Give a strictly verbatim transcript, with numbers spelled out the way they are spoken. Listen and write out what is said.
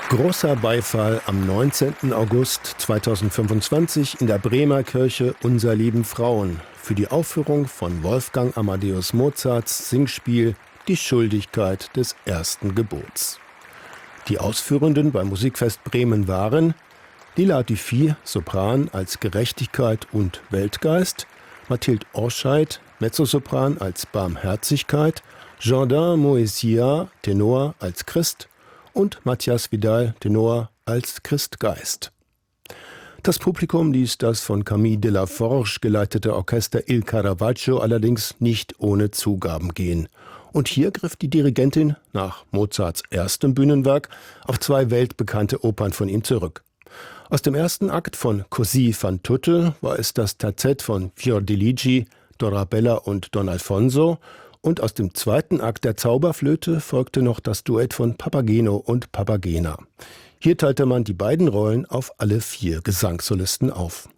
Großer Beifall am neunzehnten August zweitausendfünfundzwanzig in der Bremer Kirche Unser lieben Frauen für die Aufführung von Wolfgang Amadeus Mozarts Singspiel Die Schuldigkeit des ersten Gebots. Die Ausführenden beim Musikfest Bremen waren Lila Dufy, Sopran als Gerechtigkeit und Weltgeist, Mathilde Orscheid, Mezzosopran als Barmherzigkeit, Jourdain Moesia, Tenor als Christ und Matthias Vidal, Tenor als Christgeist. Das Publikum ließ das von Camille Delaforge geleitete Orchester Il Caravaggio allerdings nicht ohne Zugaben gehen. Und hier griff die Dirigentin nach Mozarts erstem Bühnenwerk auf zwei weltbekannte Opern von ihm zurück. Aus dem ersten Akt von Così fan tutte war es das Terzett von Fiordiligi, Dorabella und Don Alfonso, und aus dem zweiten Akt der Zauberflöte folgte noch das Duett von Papageno und Papagena. Hier teilte man die beiden Rollen auf alle vier Gesangssolisten auf.